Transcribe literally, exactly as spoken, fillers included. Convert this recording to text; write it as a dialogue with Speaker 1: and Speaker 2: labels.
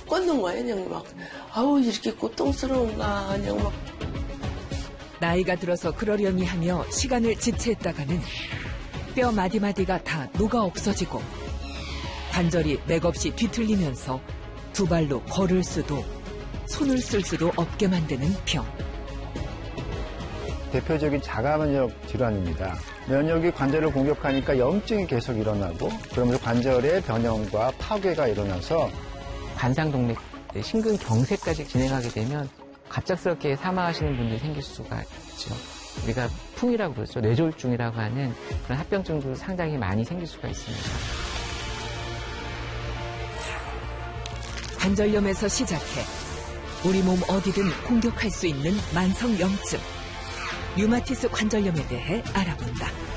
Speaker 1: 꽂는 거예요. 그냥 막 아우 이렇게 고통스러운가 그냥 막.
Speaker 2: 나이가 들어서 그러려니 하며 시간을 지체했다가는 뼈 마디마디가 다 녹아 없어지고 관절이 맥없이 뒤틀리면서 두 발로 걸을 수도 손을 쓸 수도 없게 만드는 병.
Speaker 3: 대표적인 자가면역 질환입니다. 면역이 관절을 공격하니까 염증이 계속 일어나고 그러면서 관절의 변형과 파괴가 일어나서
Speaker 4: 관상동맥, 심근경색까지 진행하게 되면 갑작스럽게 사망하시는 분들이 생길 수가 있죠. 우리가 풍이라고 그러죠. 뇌졸중이라고 하는 그런 합병증도 상당히 많이 생길 수가 있습니다.
Speaker 2: 관절염에서 시작해 우리 몸 어디든 공격할 수 있는 만성염증. 류마티스 관절염에 대해 알아본다.